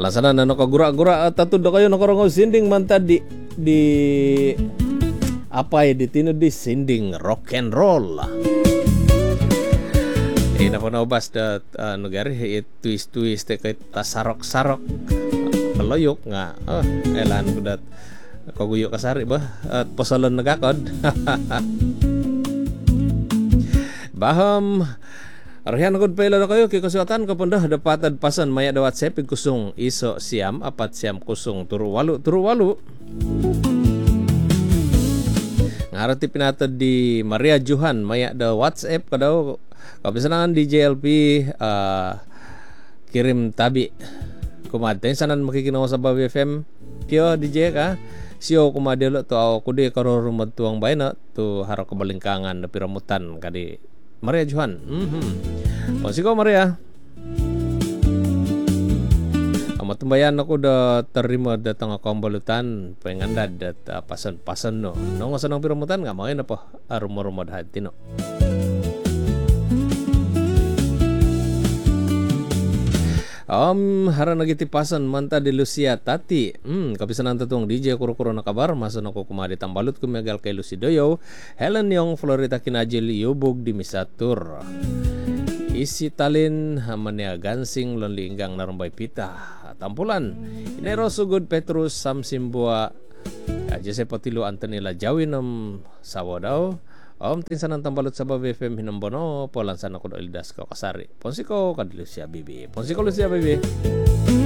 Alasana na nakagura-gura at tatudo kayo nakarong sinding man di apay di tino di sinding rock and roll. Na po naubas da nugari twist kay tasarok-sarok kaloyok nga elan ko dat kaguyo kasari ba at posalon nagakod. Baham Aryan agad pa ilan kayo kay kasuatan kapundah dapatad pasan maya da WhatsApp kusung iso siam apat siam kusung turu walu ngarati pinatad di Maria Johan maya da WhatsApp kadaw kapisanangan di JLP kirim tabi kumadten sanan makikinaw sa Bawi FM kyo DJ ka siyo kumadelo to ako kudi karo rumad tuang bayna to haro kabalingkangan na piramutan kadi Maria Johan. Sigo Maria. Amat tumbayan ako da terima datang kombalutan pengandad dat pasan-pasan no. No nga sanang piramutan nga mga na po rumad hati no. Hara nagitipasan manta di Lucia Tati. Kapisanan tatong DJ kuro-kuro na kabar. Masan ako kumadi tambalot kumiagal kay Lucidoyo. Helen Yong Florida Kinajil Yubog di Misatur. Isi talin hamanya gansing lonlinggang narumbay pita. Tampulan. Inero Sugod Petrus Samsimbua. Jose Potilo Antonila Jawinam Sawadaw. Tinsan ang tambalot sa Bawi FM hinambono polansan ako do Ildas ko kasari. Ponsiko kadilo siya bibi.